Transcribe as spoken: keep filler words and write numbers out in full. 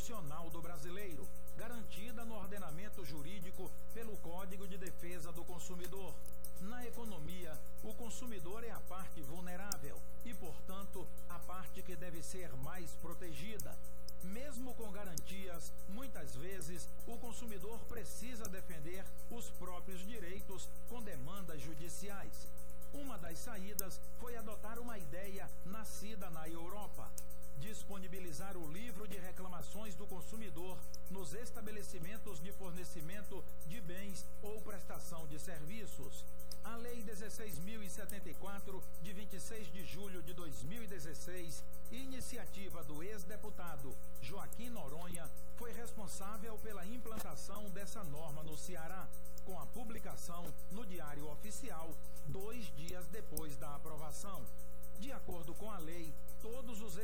constitucional do brasileiro, garantida no ordenamento jurídico pelo Código de Defesa do Consumidor. Na economia, o consumidor é a parte vulnerável e, portanto, a parte que deve ser mais protegida. Mesmo com garantias, muitas vezes o consumidor precisa defender os próprios direitos com demandas judiciais. Uma das saídas foi adotar uma ideia nascida na Europa: disponibilizar o livro de reclamações do consumidor nos estabelecimentos de fornecimento de bens ou prestação de serviços. A Lei dezesseis mil e setenta e quatro, de vinte e seis de julho de dois mil e dezesseis, iniciativa do ex-deputado Joaquim Noronha, foi responsável pela implantação dessa norma no Ceará, com a publicação no Diário Oficial, dois dias depois da aprovação. De acordo com a lei, todos os